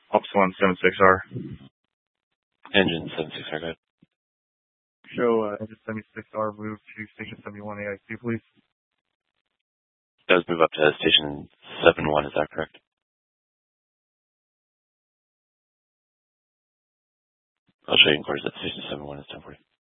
Ops 176R. Engine 76R, go ahead. Show engine 76R move to station 71 AIC, please. Does move up to station 71, is that correct? I'll show you inquiries at station 71 is 1040.